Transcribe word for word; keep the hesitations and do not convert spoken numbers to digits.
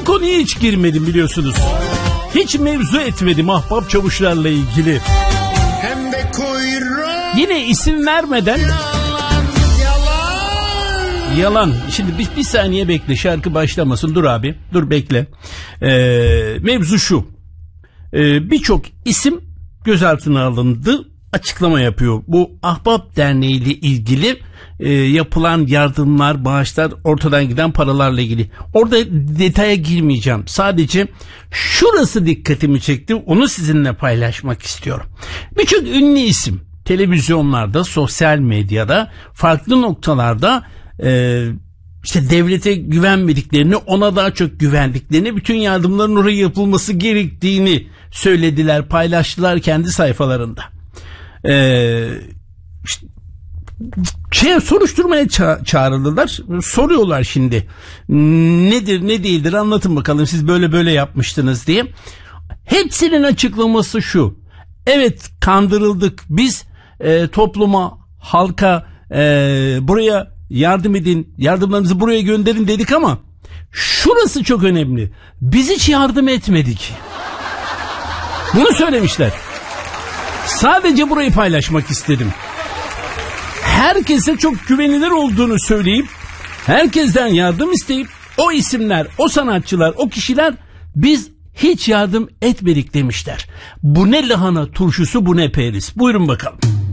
Bu konuya hiç girmedim biliyorsunuz. Hiç mevzu etmedim ahbap çavuşlarla ilgili. Hem de kuyruğu. Yine isim vermeden... Yalan, yalan. Yalan. Şimdi bir, bir saniye bekle, şarkı başlamasın. Dur abi, dur bekle. Ee, mevzu şu. Ee, Birçok isim gözaltına alındı. Açıklama yapıyor. Bu Ahbap Derneği ile ilgili e, yapılan yardımlar, bağışlar, ortadan giden paralarla ilgili. Orada detaya girmeyeceğim. Sadece şurası dikkatimi çekti. Onu sizinle paylaşmak istiyorum. Birçok ünlü isim televizyonlarda, sosyal medyada, farklı noktalarda e, işte devlete güvenmediklerini, ona daha çok güvendiklerini, bütün yardımların oraya yapılması gerektiğini söylediler, paylaştılar kendi sayfalarında. Ee, işte, şey soruşturmaya ça- çağrıldılar. Soruyorlar şimdi. Nedir, ne değildir, anlatın bakalım, siz böyle böyle yapmıştınız diye. Hepsinin açıklaması şu. Evet, kandırıldık. Biz e, topluma, halka e, buraya yardım edin, yardımlarınızı buraya gönderin dedik ama şurası çok önemli. Biz hiç yardım etmedik. Bunu söylemişler. Sadece burayı paylaşmak istedim. Herkese çok güvenilir olduğunu söyleyip, herkesten yardım isteyip, o isimler, o sanatçılar, o kişiler biz hiç yardım etmedik demişler. Bu ne lahana turşusu, bu ne periz. Buyurun bakalım.